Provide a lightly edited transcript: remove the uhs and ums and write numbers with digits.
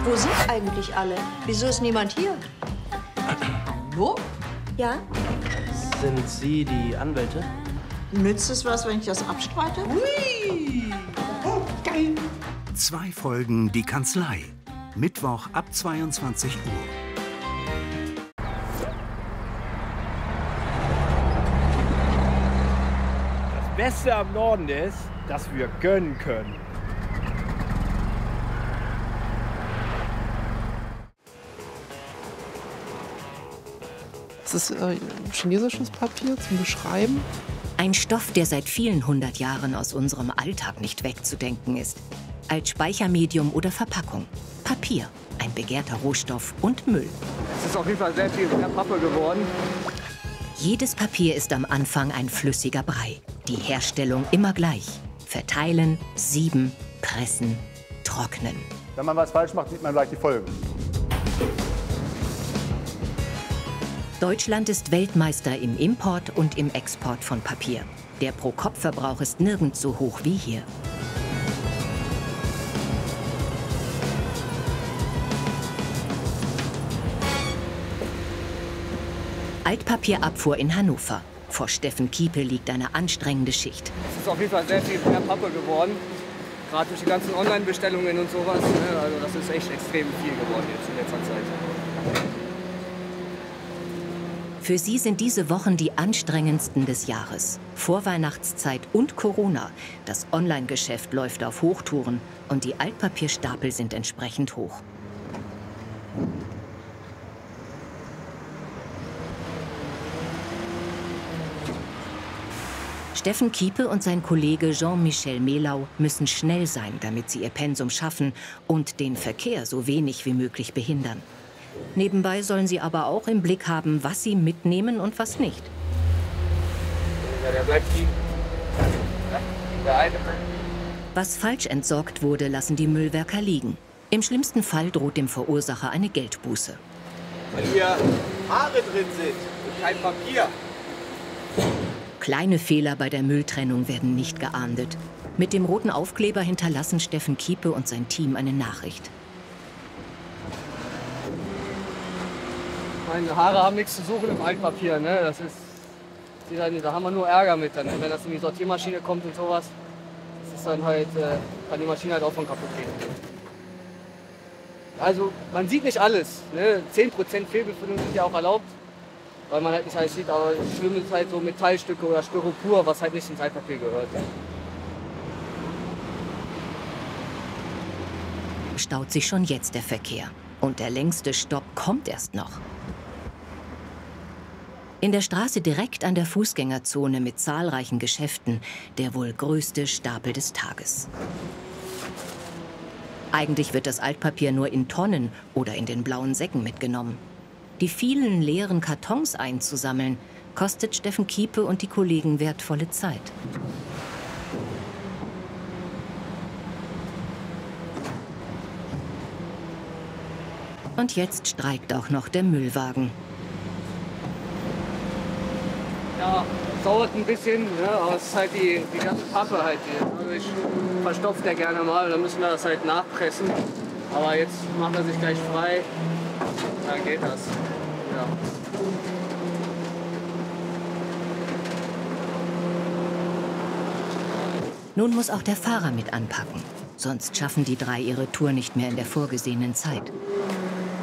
Wo sind eigentlich alle? Wieso ist niemand hier? Hallo? Ja? Sind Sie die Anwälte? Nützt es was, wenn ich das abstreite? Hui! Oh, geil! 2 Folgen Die Kanzlei. Mittwoch ab 22 Uhr. Das Beste am Norden ist, dass wir gönnen können. Das ist chinesisches Papier zum Beschreiben. Ein Stoff, der seit vielen 100 Jahren aus unserem Alltag nicht wegzudenken ist. Als Speichermedium oder Verpackung. Papier, ein begehrter Rohstoff und Müll. Es ist auf jeden Fall sehr viel mehr Pappe geworden. Jedes Papier ist am Anfang ein flüssiger Brei. Die Herstellung immer gleich. Verteilen, sieben, pressen, trocknen. Wenn man was falsch macht, sieht man gleich die Folgen. Deutschland ist Weltmeister im Import und im Export von Papier. Der Pro-Kopf-Verbrauch ist nirgends so hoch wie hier. Altpapierabfuhr in Hannover. Vor Steffen Kiepe liegt eine anstrengende Schicht. Es ist auf jeden Fall sehr viel mehr Pappe geworden. Gerade durch die ganzen Online-Bestellungen und sowas. Ne? Also das ist echt extrem viel geworden jetzt in letzter Zeit. Für sie sind diese Wochen die anstrengendsten des Jahres. Vorweihnachtszeit und Corona. Das Online-Geschäft läuft auf Hochtouren und die Altpapierstapel sind entsprechend hoch. Steffen Kiepe und sein Kollege Jean-Michel Mehlau müssen schnell sein, damit sie ihr Pensum schaffen und den Verkehr so wenig wie möglich behindern. Nebenbei sollen sie aber auch im Blick haben, was sie mitnehmen und was nicht. Ja, der bleibt liegen. Der eine. Was falsch entsorgt wurde, lassen die Müllwerker liegen. Im schlimmsten Fall droht dem Verursacher eine Geldbuße. Wenn hier Haare drin sind und kein Papier. Kleine Fehler bei der Mülltrennung werden nicht geahndet. Mit dem roten Aufkleber hinterlassen Steffen Kiepe und sein Team eine Nachricht. Meine Haare haben nichts zu suchen im Altpapier, ne? Das ist, da haben wir nur Ärger mit dann, wenn das in die Sortiermaschine kommt und sowas. Das ist dann halt, kann die Maschine halt auch von kaputt gehen. Also man sieht nicht alles, ne? 10% Fehlbefüllung sind ja auch erlaubt, weil man halt nicht alles sieht, aber schlimm ist halt so Metallstücke oder Styropor, was halt nicht ins Altpapier gehört. Staut sich schon jetzt der Verkehr. Und der längste Stopp kommt erst noch. In der Straße direkt an der Fußgängerzone mit zahlreichen Geschäften der wohl größte Stapel des Tages. Eigentlich wird das Altpapier nur in Tonnen oder in den blauen Säcken mitgenommen. Die vielen leeren Kartons einzusammeln, kostet Steffen Kiepe und die Kollegen wertvolle Zeit. Und jetzt streikt auch noch der Müllwagen. Ja, es dauert ein bisschen, ne, aber es ist halt die ganze Pappe halt hier. Also ich verstopfe der gerne mal, dann müssen wir das halt nachpressen. Aber jetzt macht er sich gleich frei, dann geht das. Ja. Nun muss auch der Fahrer mit anpacken. Sonst schaffen die drei ihre Tour nicht mehr in der vorgesehenen Zeit.